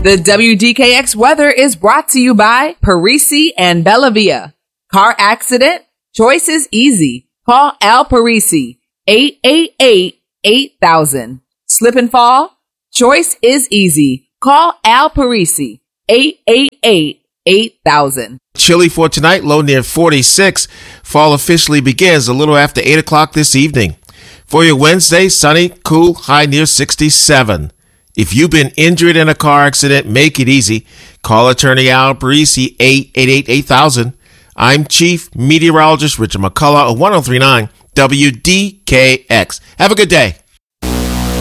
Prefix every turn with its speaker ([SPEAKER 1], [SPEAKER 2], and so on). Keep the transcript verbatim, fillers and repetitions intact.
[SPEAKER 1] The W D K X weather is brought to you by Parisi and Bellavia. Car accident? Choice is easy. Call Al Parisi, eight eight eight, eight thousand. Slip and fall? Choice is easy. Call Al Parisi, eight eight eight, eight thousand.
[SPEAKER 2] Chilly for tonight, low near forty-six. Fall officially begins a little after eight o'clock this evening. For your Wednesday, sunny, cool, high near sixty-seven. If you've been injured in a car accident, make it easy. Call attorney Al Parisi, eight eight eight, eight thousand. I'm Chief Meteorologist Richard McCullough of one oh three point nine W D K X. Have a good day.